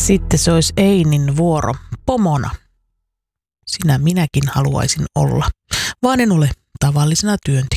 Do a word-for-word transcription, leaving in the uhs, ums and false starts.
Sitten se olisi Einin vuoro pomona. Sinä minäkin haluaisin olla, vaan en ole tavallisena työntekijänä.